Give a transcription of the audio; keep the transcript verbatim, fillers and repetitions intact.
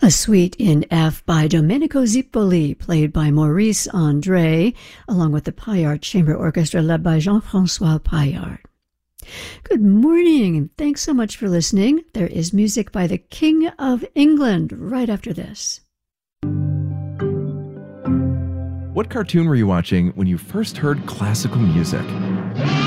A suite in F by Domenico Zippoli, played by Maurice André, along with the Paillard Chamber Orchestra led by Jean-François Paillard. Good morning, and thanks so much for listening. There is music by the King of England right after this. What cartoon were you watching when you first heard classical music?